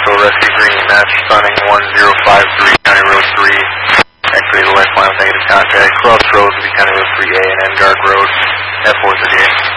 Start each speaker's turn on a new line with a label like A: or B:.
A: Central Rescue Green, that's Sunning 1053, County Road 3. Activate the lifeline with negative contact. Crossroads will be County Road 3A and Engarg Road at 438.